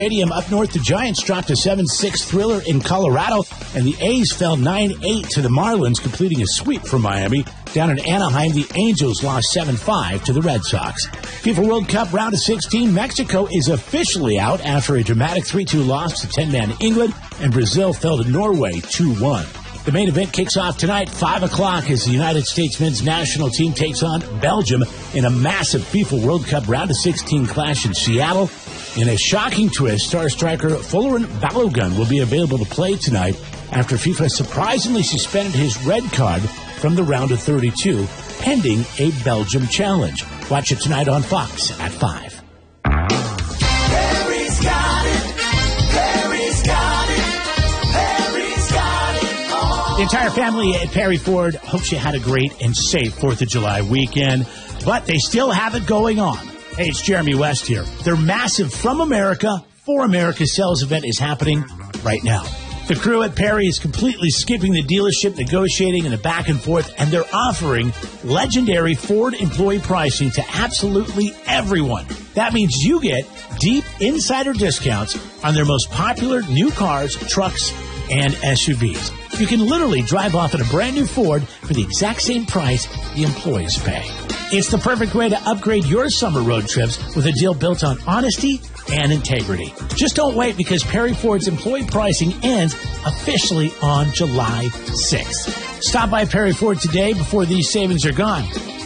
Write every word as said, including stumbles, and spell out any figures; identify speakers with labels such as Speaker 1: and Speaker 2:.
Speaker 1: Stadium up north, the Giants dropped a seven six thriller in Colorado, and the A's fell nine eight to the Marlins, completing a sweep for Miami. Down in Anaheim, the Angels lost seven five to the Red Sox. FIFA World Cup round of sixteen, Mexico is officially out after a dramatic three two loss to ten-man England, and Brazil fell to Norway two one. The main event kicks off tonight, five o'clock, as the United States men's national team takes on Belgium in a massive FIFA World Cup round of sixteen clash in Seattle. In a shocking twist, star striker Folarin Balogun will be available to play tonight after FIFA surprisingly suspended his red card from the round of thirty-two, pending a Belgium challenge. Watch it tonight on Fox at five.
Speaker 2: Perry's got it. Perry's got it. Perry's got it all.
Speaker 1: The entire family at Perry Ford hopes you had a great and safe fourth of July weekend, but they still have it going on. Hey, it's Jeremy West here. Their massive From America, For America sales event is happening right now. The crew at Perry is completely skipping the dealership negotiating and the back and forth, and they're offering legendary Ford employee pricing to absolutely everyone. That means you get deep insider discounts on their most popular new cars, trucks, and S U Vs. You can literally drive off in a brand new Ford for the exact same price the employees pay. It's the perfect way to upgrade your summer road trips with a deal built on honesty and integrity. Just don't wait, because Perry Ford's employee pricing ends officially on July sixth. Stop by Perry Ford today before these savings are gone.